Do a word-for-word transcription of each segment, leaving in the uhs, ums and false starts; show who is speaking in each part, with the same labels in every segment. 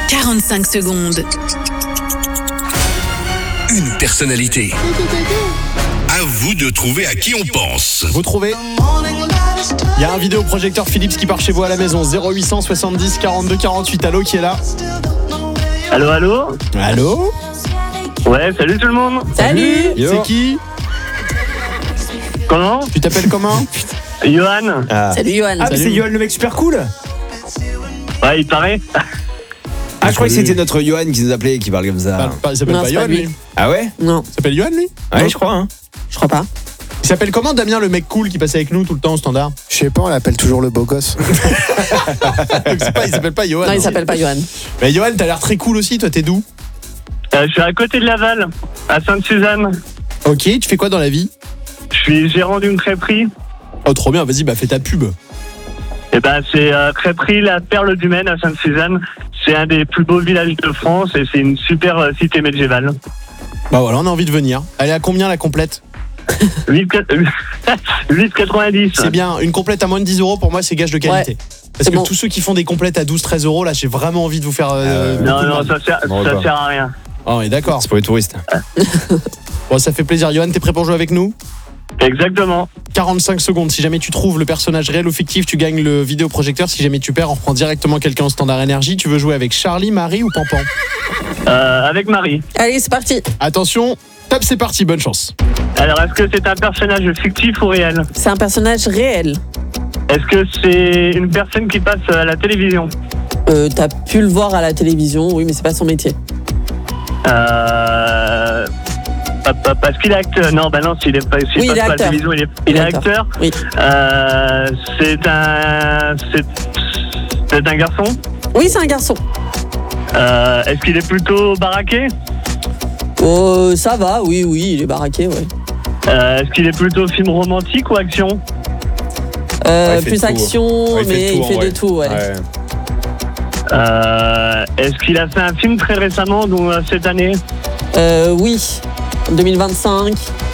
Speaker 1: quarante-cinq secondes.
Speaker 2: Une personnalité. À vous de trouver à qui on pense.
Speaker 3: Vous trouvez ? Il y a un vidéoprojecteur Philips qui part chez vous à la maison. zéro huit cent soixante-dix quarante-deux quarante-huit. Allô, qui est là ?
Speaker 4: Allô, allô.
Speaker 3: Allô ?
Speaker 4: Ouais, salut tout le monde.
Speaker 5: Salut.
Speaker 3: Yo. C'est qui ?
Speaker 4: Comment ?
Speaker 3: Tu t'appelles comment ?
Speaker 4: Johan.
Speaker 5: Ah. Salut Johan.
Speaker 6: Ah, mais c'est Johan le mec super cool.
Speaker 4: Ouais, il paraît.
Speaker 6: Ah, je croyais que c'était notre Johan qui nous appelait et qui parle comme ça.
Speaker 3: Bah, pas- il s'appelle
Speaker 5: Non,
Speaker 3: pas
Speaker 5: c'est
Speaker 3: Johan,
Speaker 5: pas lui.
Speaker 3: lui.
Speaker 6: Ah ouais ?
Speaker 5: Non,
Speaker 3: Il s'appelle Johan, lui ?
Speaker 6: Ouais,
Speaker 3: Non.
Speaker 6: je crois. Hein.
Speaker 5: je crois pas.
Speaker 3: Il s'appelle comment, Damien, le mec cool qui passait avec nous tout le temps au standard ?
Speaker 7: Je sais pas, on l'appelle toujours le beau gosse.
Speaker 3: Donc c'est pas, il s'appelle pas Johan.
Speaker 5: Non, il
Speaker 3: hein.
Speaker 5: s'appelle pas Johan.
Speaker 3: Mais Johan, t'as l'air très cool aussi. Toi, t'es d'où ?
Speaker 4: Euh, je suis à côté de Laval, à Sainte-Suzanne.
Speaker 3: Ok, tu fais quoi dans la vie ?
Speaker 4: Je suis gérant d'une crêperie.
Speaker 3: Oh, trop bien. Vas-y, bah fais ta pub.
Speaker 4: Et ben, c'est euh, crêperie La Perle du Maine à Sainte-Suzanne. C'est un des plus beaux villages de France et c'est une super euh, cité médiévale.
Speaker 3: Bah voilà, on a envie de venir. Elle est à combien la complète ?
Speaker 4: huit quatre-vingt-dix.
Speaker 3: C'est bien. Une complète à moins de dix euros, pour moi, c'est gage de qualité.
Speaker 5: Ouais.
Speaker 3: Parce
Speaker 5: C'est
Speaker 3: que
Speaker 5: bon.
Speaker 3: tous ceux qui font des complètes à douze treize euros, là, j'ai vraiment envie de vous faire. Euh,
Speaker 4: Non,
Speaker 3: beaucoup de
Speaker 4: non,
Speaker 3: mal.
Speaker 4: ça sert,
Speaker 6: Bon,
Speaker 4: ça
Speaker 6: d'accord.
Speaker 4: sert à rien.
Speaker 3: Ah, on est d'accord.
Speaker 6: C'est pour les touristes.
Speaker 3: Bon, ça fait plaisir. Johan, t'es prêt pour jouer avec nous ?
Speaker 4: Exactement.
Speaker 3: quarante-cinq secondes. Si jamais tu trouves le personnage réel ou fictif, tu gagnes le vidéoprojecteur. Si jamais tu perds, on reprend directement quelqu'un au standard énergie. Tu veux jouer avec Charlie, Marie ou Pampan ?
Speaker 4: Euh, avec Marie.
Speaker 5: Allez, c'est parti.
Speaker 3: Attention, top, c'est parti. Bonne chance.
Speaker 4: Alors, est-ce que c'est un personnage fictif ou réel ?
Speaker 5: C'est un personnage réel.
Speaker 4: Est-ce que c'est une personne qui passe à la télévision ?
Speaker 5: Euh, t'as pu le voir à la télévision, oui, mais c'est pas son métier.
Speaker 4: Euh... pa- pa- Parce qu'il est acteur. Non, bah non, s'il est pas, s'il
Speaker 5: Oui,
Speaker 4: passe
Speaker 5: il est
Speaker 4: pas à la
Speaker 5: acteur.
Speaker 4: télévision, il est, il est acteur.
Speaker 5: Oui.
Speaker 4: Euh, c'est un... C'est, c'est un garçon.
Speaker 5: Oui, c'est un garçon.
Speaker 4: Euh, est-ce qu'il est plutôt baraqué ?
Speaker 5: Oh, ça va, oui, oui, il est baraqué, ouais.
Speaker 4: Euh, est-ce qu'il est plutôt film romantique ou action ?
Speaker 5: Euh,
Speaker 6: Ouais, il fait
Speaker 5: plus
Speaker 6: tout.
Speaker 5: action,
Speaker 6: Ouais, il fait
Speaker 5: mais
Speaker 6: tout,
Speaker 5: il
Speaker 6: en
Speaker 5: fait
Speaker 6: vrai.
Speaker 5: de tout, ouais.
Speaker 6: Ouais.
Speaker 4: euh, Est-ce qu'il a fait un film très récemment, donc euh, cette année ?
Speaker 5: Euh, oui, deux mille vingt-cinq.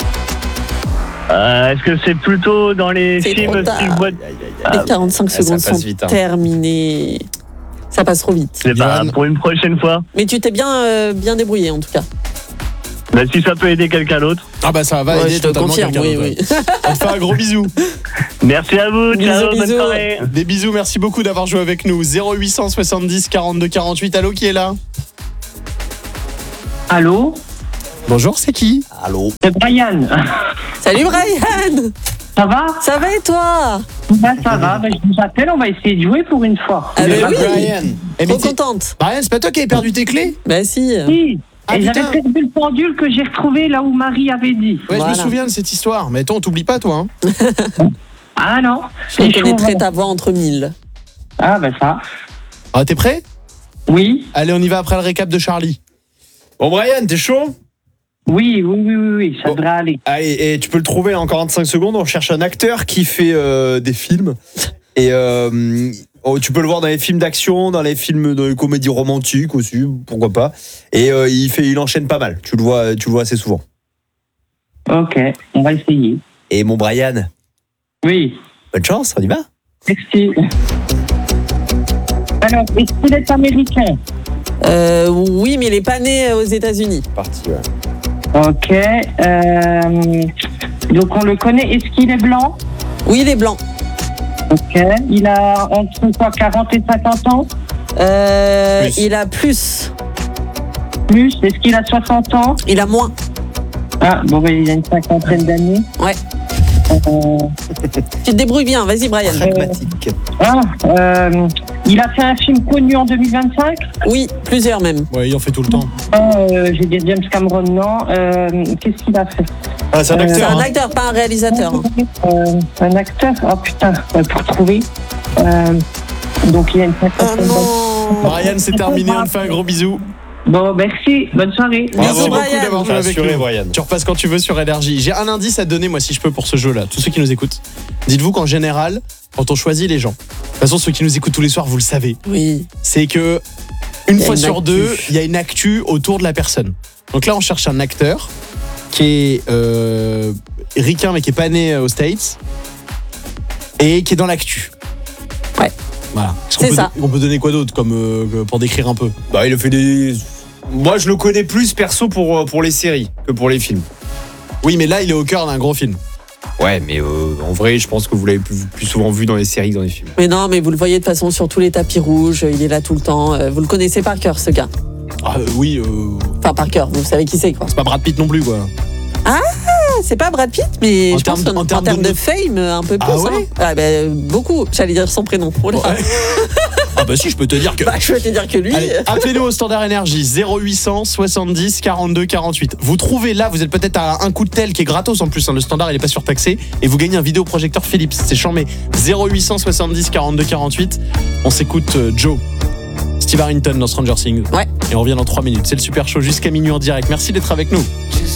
Speaker 4: euh, Est-ce que c'est plutôt dans les
Speaker 5: C'est
Speaker 4: films
Speaker 5: trop tard.
Speaker 4: style boîte...
Speaker 5: Les quarante-cinq
Speaker 6: ça
Speaker 5: secondes
Speaker 6: passe
Speaker 5: sont
Speaker 6: vite, hein.
Speaker 5: terminées. Ça passe trop vite.
Speaker 4: C'est pas
Speaker 3: Johan.
Speaker 4: pour une prochaine fois.
Speaker 5: Mais tu t'es bien, euh, bien débrouillé, en tout cas.
Speaker 4: Bah, si ça peut aider quelqu'un d'autre.
Speaker 3: Ah bah ça va
Speaker 5: Ouais,
Speaker 3: aider
Speaker 5: je te
Speaker 3: totalement
Speaker 5: confirme,
Speaker 3: quelqu'un
Speaker 5: oui,
Speaker 3: d'autre.
Speaker 5: oui.
Speaker 3: On te fait un gros bisou.
Speaker 4: Merci à vous.
Speaker 5: Bisous,
Speaker 4: Ciao, bonne
Speaker 5: bisous.
Speaker 4: soirée.
Speaker 3: Des bisous, merci beaucoup d'avoir joué avec nous. zéro huit cent soixante-dix quarante-deux quarante-huit. Allô, qui est là ?
Speaker 8: Allô,
Speaker 3: Bonjour, c'est qui ?
Speaker 6: Allô ?
Speaker 8: c'est Brian.
Speaker 5: Salut Brian.
Speaker 8: Ça va?
Speaker 5: Ça va et toi?
Speaker 8: Ben, ça va, ben, je vous appelle, on va essayer de jouer pour une fois.
Speaker 5: Ah, ben oui.
Speaker 3: Brian. Eh, mais
Speaker 5: Trop
Speaker 3: t'es-
Speaker 5: contente.
Speaker 3: Brian, c'est pas toi qui avais perdu tes clés ?
Speaker 5: Bah si.
Speaker 8: Oui.
Speaker 3: Ah,
Speaker 8: Et
Speaker 3: putain.
Speaker 8: j'avais perdu le pendule que j'ai retrouvé là où Marie avait dit.
Speaker 3: Ouais, je
Speaker 5: Voilà.
Speaker 3: me souviens de cette histoire. Mais toi, on t'oublie pas, toi. Hein.
Speaker 8: Ah non.
Speaker 5: Je
Speaker 8: Et
Speaker 5: reconnaîtrai
Speaker 8: je-
Speaker 5: ta voix entre mille.
Speaker 8: Ah ben ça.
Speaker 3: Ah, t'es prêt ?
Speaker 8: Oui,
Speaker 3: Allez, on y va après le récap de Charlie.
Speaker 6: Bon, Brian, t'es chaud ?
Speaker 8: oui, oui, oui, oui, oui, ça
Speaker 6: Bon.
Speaker 8: devrait aller.
Speaker 6: Allez, et tu peux le trouver en quarante-cinq secondes. On cherche un acteur qui fait euh, des films. Et euh, oh, tu peux le voir dans les films d'action, dans les films de comédie romantique aussi, pourquoi pas. Et euh, il, fait, il enchaîne pas mal. Tu le vois, tu le vois assez souvent.
Speaker 8: Ok, on va essayer.
Speaker 6: Et mon Brian,
Speaker 8: Oui,
Speaker 6: bonne chance, on y va.
Speaker 8: merci. Alors, est-ce qu'il est américain?
Speaker 5: Euh, oui, mais il est pas né aux États-Unis.
Speaker 6: Parti, ouais.
Speaker 8: Ok. euh, donc on le connaît. Est-ce qu'il est blanc?
Speaker 5: Oui, il est blanc.
Speaker 8: Ok. Il a entre quoi, quarante et cinquante ans?
Speaker 5: Euh,
Speaker 3: Plus.
Speaker 5: il a plus.
Speaker 8: Plus. Est-ce qu'il a soixante ans?
Speaker 5: Il a moins.
Speaker 8: Ah, bon, ben, il a une cinquantaine d'années.
Speaker 5: Ouais.
Speaker 8: Euh,
Speaker 5: Tu te débrouilles bien. Vas-y, Brian.
Speaker 6: Pragmatique.
Speaker 8: ah, euh, il a fait un film connu en deux mille vingt-cinq.
Speaker 5: Oui, plusieurs même.
Speaker 3: Ouais, il en fait tout le temps.
Speaker 8: Euh, J'ai dit James Cameron, non. Euh, Qu'est-ce qu'il a fait?
Speaker 3: Ah, c'est un
Speaker 8: Euh,
Speaker 5: C'est
Speaker 3: acteur.
Speaker 5: un
Speaker 3: hein.
Speaker 5: acteur, pas un réalisateur. hein.
Speaker 8: Euh, Un acteur. Oh putain, euh, pour trouver. Euh, donc il y a une
Speaker 5: Oh
Speaker 8: cinquantaine d'années.
Speaker 5: non.
Speaker 3: Brian, c'est terminé. On te fait un gros bisou.
Speaker 8: Bon, merci. Bonne soirée.
Speaker 5: Bisous,
Speaker 3: Merci beaucoup
Speaker 5: Brian.
Speaker 3: d'avoir joué avec
Speaker 6: Rassuré,
Speaker 3: nous.
Speaker 6: Brian.
Speaker 3: Tu repasses quand tu veux sur Énergie. J'ai un indice à te donner, moi, si je peux, pour ce jeu-là. Tous ceux qui nous écoutent. Dites-vous qu'en général, quand on choisit les gens, de toute façon, ceux qui nous écoutent tous les soirs, vous le savez,
Speaker 5: Oui.
Speaker 3: c'est que une
Speaker 5: Il y a
Speaker 3: fois
Speaker 5: une
Speaker 3: sur
Speaker 5: actu.
Speaker 3: deux, il y a une actu autour de la personne. Donc là, on cherche un acteur qui est euh, ricain, mais qui est pas né aux States et qui est dans l'actu.
Speaker 5: Ouais.
Speaker 3: Voilà. Est-ce qu'on
Speaker 5: C'est
Speaker 3: peut
Speaker 5: ça.
Speaker 3: don- On peut donner quoi d'autre comme euh, pour décrire un peu?
Speaker 6: Bah, il a fait des. Moi, je le connais plus perso pour, pour les séries que pour les films.
Speaker 3: Oui, mais là, il est au cœur d'un gros film.
Speaker 6: Ouais, mais euh, en vrai, je pense que vous l'avez plus, plus souvent vu dans les séries que dans les films.
Speaker 5: Mais non, mais vous le voyez de toute façon sur tous les tapis rouges, il est là tout le temps. Euh, Vous le connaissez par cœur, ce gars.
Speaker 3: Ah euh, oui, euh,
Speaker 5: Enfin, par cœur, vous savez qui c'est, quoi.
Speaker 3: c'est pas Brad Pitt non plus, quoi.
Speaker 5: Ah, c'est pas Brad Pitt, mais
Speaker 3: En
Speaker 5: je pense
Speaker 3: termes-
Speaker 5: qu'en
Speaker 3: en
Speaker 5: en
Speaker 3: termes
Speaker 5: termes
Speaker 3: de-
Speaker 5: de fame, un peu plus.
Speaker 3: Ah ouais
Speaker 5: hein. Ah, ben, beaucoup. J'allais dire son prénom. Oh là.
Speaker 3: Ouais. Ah bah si, je peux te dire que...
Speaker 5: Bah, je peux te dire que lui.
Speaker 3: Allez, appelez-nous au standard énergie zéro huit cent soixante-dix quarante-deux quarante-huit. Vous trouvez là, vous êtes peut-être à un coup de tel qui est gratos en plus, hein, le standard il est pas surtaxé, et vous gagnez un vidéoprojecteur Philips, c'est chambé. zéro huit cent soixante-dix quarante-deux quarante-huit. On s'écoute euh, Joe, Steve Harrington dans Stranger Things.
Speaker 5: Ouais.
Speaker 3: Et on revient dans trois minutes. C'est le Super Show jusqu'à minuit en direct. Merci d'être avec nous.